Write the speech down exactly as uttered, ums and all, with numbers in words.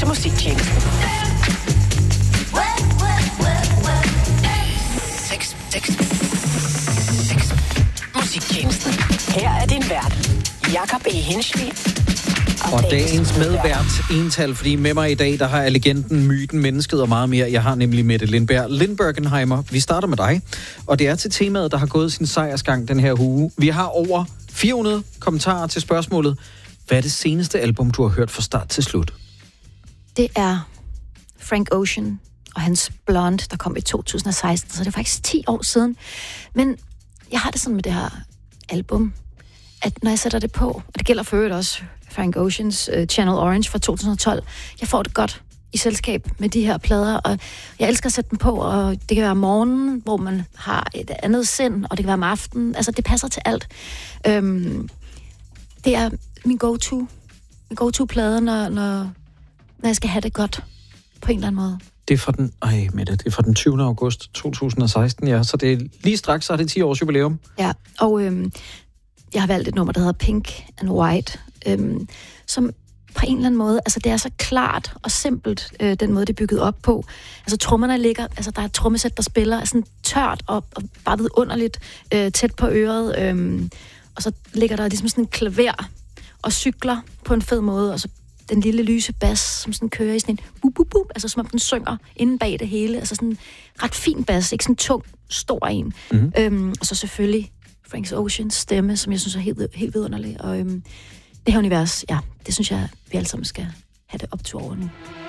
til musiktjenesten. Seks, seks, seks. Musiktjenesten. Her er din vært, Jakob E. Hinschvig. Og dagens medvært ental, fordi med mig i dag, der har jeg legenden, myten, mennesket og meget mere. Jeg har nemlig Mette Lindberg. Lindbergenheimer, vi starter med dig. Og det er til temaet, der har gået sin sejrsgang den her uge. Vi har over fire hundrede kommentarer til spørgsmålet. Hvad er det seneste album, du har hørt fra start til slut? Det er Frank Ocean og hans Blonde, der kom i to tusind og seksten, så det er faktisk ti år siden. Men jeg har det sådan med det her album, at når jeg sætter det på, og det gælder for øvrigt også Frank Oceans uh, Channel Orange fra to tusind og tolv, jeg får det godt i selskab med de her plader, og jeg elsker at sætte dem på, og det kan være om morgenen, hvor man har et andet sind, og det kan være om aftenen. Altså, det passer til alt. Øhm, det er min go-to. Min go-to-plade, når, når, når jeg skal have det godt på en eller anden måde. Det er fra den, ej, Mette, det er fra den tyvende august to tusind og seksten, ja. Så det er lige straks, så er det ti års jubilæum. Ja, og øhm, jeg har valgt et nummer, der hedder Pink and White, øhm, som på en eller anden måde, altså det er så klart og simpelt, øh, den måde, det er bygget op på. Altså trommerne ligger, altså der er et trommesæt, der spiller er sådan tørt og, og bare vidunderligt øh, tæt på øret, øhm, og så ligger der ligesom sådan en klaver og cykler på en fed måde, og så den lille lyse bas, som sådan kører i sådan en bup, bup, bup, altså som om den synger inden bag det hele, altså sådan en ret fin bas, ikke sådan tung, stor en. Mm-hmm. Øhm, og så selvfølgelig Frank Oceans stemme, som jeg synes er helt, helt vidunderlig, og øhm, det her univers, ja, det synes jeg, vi alle sammen skal have det optur over nu.